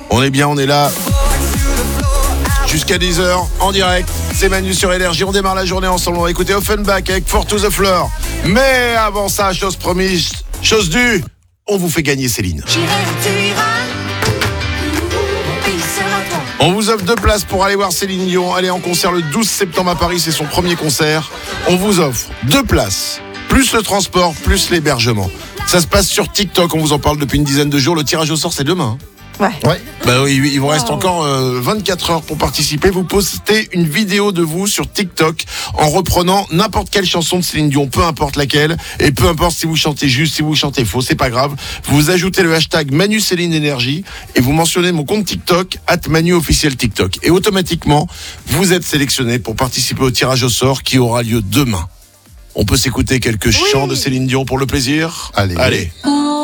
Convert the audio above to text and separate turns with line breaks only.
On est bien, on est là. Jusqu'à 10h, en direct. C'est Manu sur Énergie. On démarre la journée ensemble. On va écouter Offenbach avec Four to the Floor. Mais avant ça, chose promise, chose due, on vous fait gagner Céline. On vous offre 2 places pour aller voir Céline Dion. Elle est en concert le 12 septembre à Paris, c'est son premier concert. On vous offre 2 places, plus le transport, plus l'hébergement. Ça se passe sur TikTok, on vous en parle depuis une dizaine de jours. Le tirage au sort, c'est demain.
Ouais.
Bah oui, il vous reste encore 24 heures pour participer. Vous postez une vidéo de vous sur TikTok en reprenant n'importe quelle chanson de Céline Dion, peu importe laquelle, et peu importe si vous chantez juste, si vous chantez faux, c'est pas grave. Vous ajoutez le hashtag Manu Céline Énergie et vous mentionnez mon compte TikTok @ManuOfficielTikTok et automatiquement vous êtes sélectionné pour participer au tirage au sort qui aura lieu demain. On peut s'écouter quelques chants de Céline Dion pour le plaisir. Allez.
Oh.